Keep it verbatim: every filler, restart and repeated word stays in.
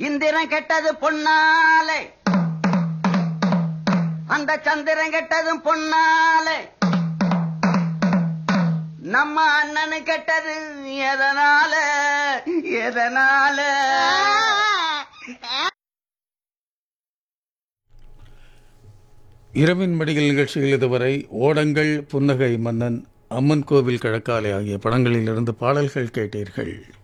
இந்திரன் கெட்டது பொன்னாலே, அந்த சந்திரன் கெட்டதும் பொன்னாலே, நம்ம அண்ணனு கெட்டது எதனால எதனால? இரவின் மடிகள் நிகழ்ச்சியில் இதுவரை ஓடங்கள், புன்னகை மன்னன், அம்மன் கோவில் கிழக்காலை ஆகிய படங்களிலிருந்து பாடல்கள் கேட்டீர்கள்.